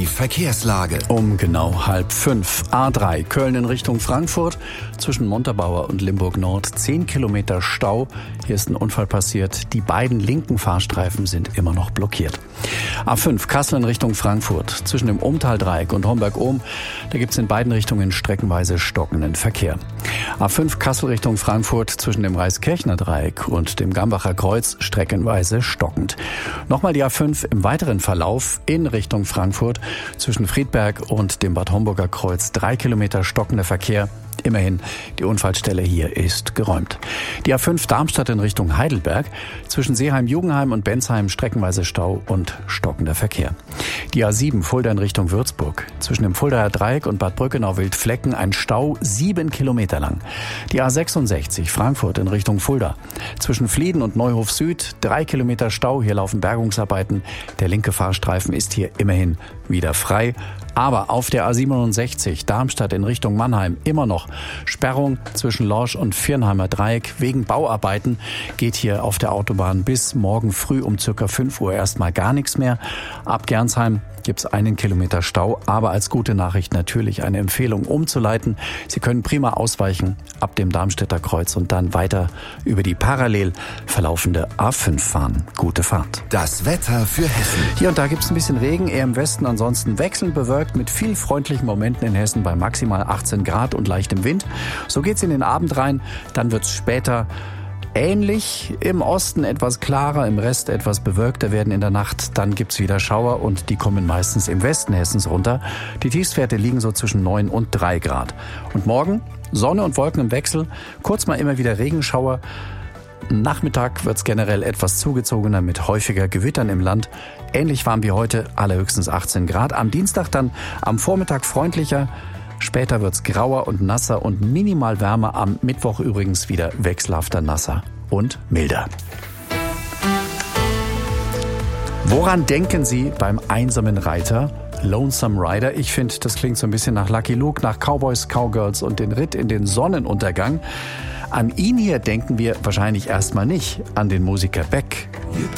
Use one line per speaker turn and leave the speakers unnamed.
Verkehrslage.
Um genau 4:30. A3 Köln in Richtung Frankfurt. Zwischen Montabaur und Limburg Nord 10 Kilometer Stau. Hier ist ein Unfall passiert. Die beiden linken Fahrstreifen sind immer noch blockiert. A5 Kassel in Richtung Frankfurt. Zwischen dem Ommtal-Dreieck und Homberg-Ohm. Da gibt es in beiden Richtungen streckenweise stockenden Verkehr. A5 Kassel Richtung Frankfurt. Zwischen dem Reiskirchner Dreieck und dem Gambacher Kreuz streckenweise stockend. Nochmal die A5 im weiteren Verlauf in Richtung Frankfurt. Zwischen Friedberg und dem Bad Homburger Kreuz 3 Kilometer stockender Verkehr. Immerhin, die Unfallstelle hier ist geräumt. Die A5 Darmstadt in Richtung Heidelberg. Zwischen Seeheim-Jugenheim und Bensheim streckenweise Stau und stockender Verkehr. Die A7 Fulda in Richtung Würzburg. Zwischen dem Fuldaer Dreieck und Bad Brückenau-Wildflecken ein Stau 7 Kilometer lang. Die A66 Frankfurt in Richtung Fulda. Zwischen Flieden und Neuhof Süd 3 Kilometer Stau. Hier laufen Bergungsarbeiten. Der linke Fahrstreifen ist hier immerhin wieder frei. Aber auf der A67 Darmstadt in Richtung Mannheim immer noch Sperrung zwischen Lorsch und Viernheimer Dreieck. Wegen Bauarbeiten geht hier auf der Autobahn bis morgen früh um ca. 5 Uhr erstmal gar nichts mehr. Ab Gernsheim gibt es 1 Kilometer Stau, aber als gute Nachricht natürlich eine Empfehlung umzuleiten. Sie können prima ausweichen ab dem Darmstädter Kreuz und dann weiter über die parallel verlaufende A5 fahren. Gute Fahrt.
Das Wetter für Hessen.
Hier und da gibt es ein bisschen Regen, eher im Westen, ansonsten wechselnd bewölkt mit viel freundlichen Momenten in Hessen bei maximal 18 Grad und leichtem Wind. So geht's in den Abend rein, dann wird's später ähnlich, im Osten etwas klarer, im Rest etwas bewölkter werden in der Nacht. Dann gibt's wieder Schauer und die kommen meistens im Westen Hessens runter. Die Tiefstwerte liegen so zwischen 9 und 3 Grad. Und morgen Sonne und Wolken im Wechsel, kurz mal immer wieder Regenschauer. Nachmittag wird's generell etwas zugezogener mit häufiger Gewittern im Land. Ähnlich warm wie heute, allerhöchstens 18 Grad. Am Dienstag dann am Vormittag freundlicher. Später wird's grauer und nasser und minimal wärmer. Am Mittwoch übrigens wieder wechselhafter nasser und milder. Woran denken Sie beim einsamen Reiter? Lonesome Rider. Ich finde, das klingt so ein bisschen nach Lucky Luke, nach Cowboys, Cowgirls und den Ritt in den Sonnenuntergang. An ihn hier denken wir wahrscheinlich erstmal nicht, an den Musiker Beck.